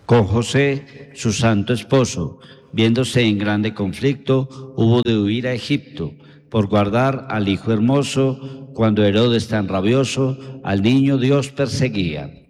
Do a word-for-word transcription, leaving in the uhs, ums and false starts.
Con José, su santo esposo, viéndose en grande conflicto, hubo de huir a Egipto, por guardar al hijo hermoso. Cuando Herodes tan rabioso al niño Dios perseguía.